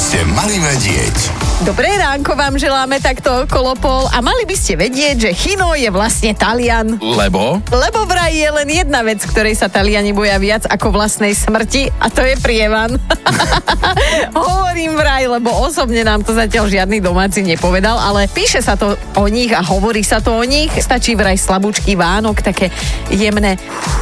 ste mali vedieť. Dobré ránko vám želáme takto okolo pol a mali by ste vedieť, že Chino je vlastne Talian. Lebo? Lebo vraj je len jedna vec, ktorej sa Taliani boja viac ako vlastnej smrti a to je prievan. Hovorím vraj, lebo osobne nám to zatiaľ žiadny domáci nepovedal, ale píše sa to o nich a hovorí sa to o nich. Stačí vraj slabúčky Vánok, také jemné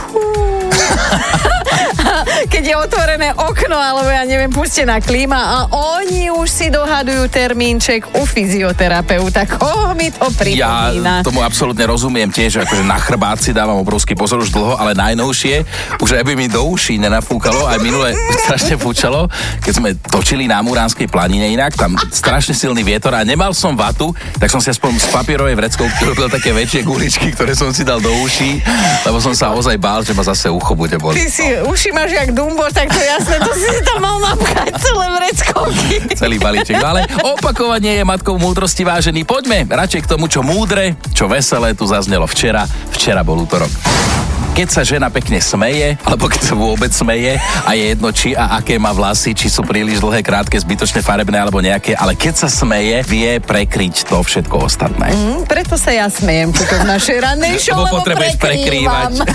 keď je otvorené okno, alebo ja neviem, pustená klíma a oni už si dohadujú termínček u fyzioterapeuta. Koho mi to pripomína? Ja tomu absolútne rozumiem tiež, akože na chrbát si dávam obrovský pozor už dlho, ale najnovšie, už aby mi do uší nenafúkalo, aj minule strašne fúčalo, keď sme točili na Muránskej planine inak, tam strašne silný vietor a nemal som vatu, tak som si aspoň z papierovej vreckou robil také väčšie guličky, ktoré som si dal do uší, lebo som sa ozaj bál, že ma zase ucho bude boliť. Ty si uši máš jak Dumbo, tak to jasné, to si tam mal napchať celé vreckovky. Celý balíček, ale opakovanie je matkou múdrosti, vážený. Poďme radšej k tomu, čo múdre, čo veselé tu zaznelo včera. Včera bol útorok. Keď sa žena pekne smeje, alebo keď sa vôbec smeje a je jedno, či a aké má vlasy, či sú príliš dlhé, krátke, zbytočne farebné alebo nejaké, ale keď sa smeje, vie prekryť to všetko ostatné. Preto sa ja smejem tuto v našej rannej show, lebo potrebuješ prekrývať.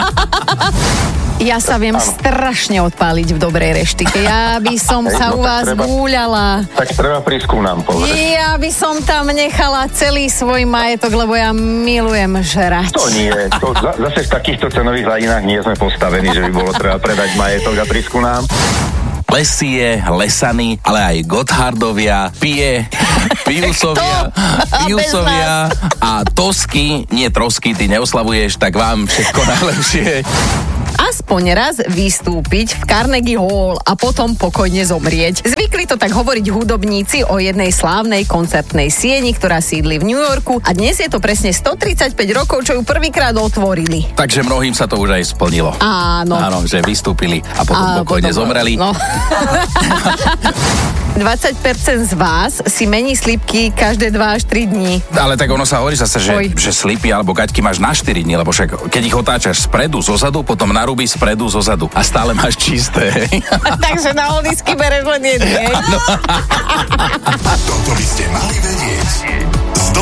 Ja sa viem strašne odpáliť v dobrej reštike. Ja by som sa u vás gúľala. Tak treba prísť ku nám, povedať. Ja by som tam nechala celý svoj majetok, lebo ja milujem žrať. To nie. Zase v takýchto cenových hladinách nie sme postavení, že by bolo treba predať majetok a prísť ku nám. Lesie, Lesany, ale aj Gotthardovia, Piusovia a Tosky, nie Trosky, ty neoslavuješ, tak vám všetko najlepšie. Aspoň raz vystúpiť v Carnegie Hall a potom pokojne zomrieť. Zvykli to tak hovoriť hudobníci o jednej slávnej koncertnej sieni, ktorá sídli v New Yorku a dnes je to presne 135 rokov, čo ju prvýkrát otvorili. Takže mnohým sa to už aj splnilo. Áno. Áno, že vystúpili a potom pokojne zomreli. No. 20% z vás si mení slipky každé 2 až 3 dní. Ale tak ono sa hovorí zase, že slipy alebo gaťky máš na 4 dní, lebo však keď ich otáčaš spredu, zozadu, potom narúbiš spredu, zozadu a stále máš čisté. Takže na holisky bereš len jednej. Toto by ste mali vedieť.